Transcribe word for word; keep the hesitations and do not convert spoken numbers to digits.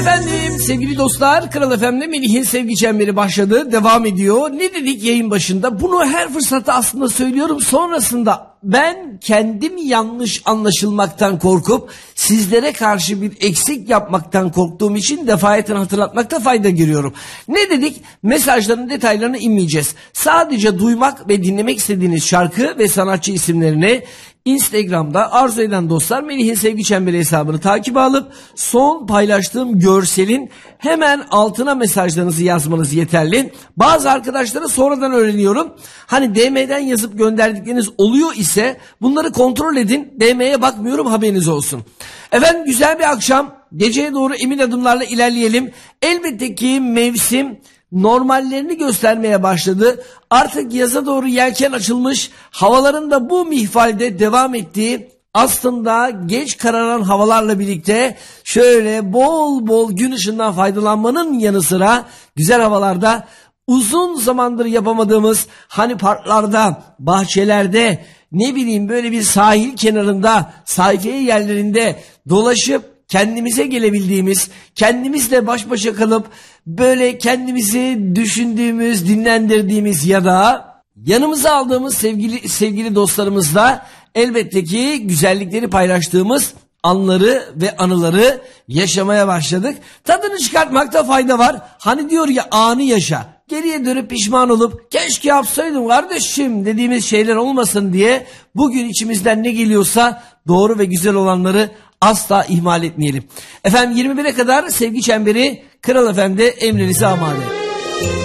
Efendim sevgili dostlar, Kral F M'de Melih'in sevgi çemberi başladı, devam ediyor. Ne dedik yayın başında? Bunu her fırsatta aslında söylüyorum. Sonrasında ben kendim yanlış anlaşılmaktan korkup sizlere karşı bir eksik yapmaktan korktuğum için defayetten hatırlatmakta fayda görüyorum. Ne dedik? Mesajların detaylarına inmeyeceğiz. Sadece duymak ve dinlemek istediğiniz şarkı ve sanatçı isimlerini Instagram'da arzu eden dostlar Melih'in sevgi çemberi hesabını takip alıp son paylaştığım görselin hemen altına mesajlarınızı yazmanız yeterli. Bazı arkadaşlara sonradan öğreniyorum. Hani D M'den yazıp gönderdikleriniz oluyor ise bunları kontrol edin. D M'ye bakmıyorum, haberiniz olsun. Efendim güzel bir akşam. Geceye doğru emin adımlarla ilerleyelim. Elbette ki mevsim normallerini göstermeye başladı. Artık yaza doğru yelken açılmış, havaların da bu mihvalde devam ettiği, aslında geç kararan havalarla birlikte şöyle bol bol gün ışığından faydalanmanın yanı sıra güzel havalarda uzun zamandır yapamadığımız, hani parklarda, bahçelerde, ne bileyim böyle bir sahil kenarında, sayfiye yerlerinde dolaşıp kendimize gelebildiğimiz, kendimizle baş başa kalıp böyle kendimizi düşündüğümüz, dinlendirdiğimiz ya da yanımıza aldığımız sevgili sevgili dostlarımızla elbette ki güzellikleri paylaştığımız anları ve anıları yaşamaya başladık. Tadını çıkartmakta fayda var. Hani diyor ya, anı yaşa. Geriye dönüp pişman olup keşke yapsaydım kardeşim dediğimiz şeyler olmasın diye bugün içimizden ne geliyorsa doğru ve güzel olanları asla ihmal etmeyelim. Efendim yirmi bire kadar sevgi çemberi Kral F M'de emrinize amade.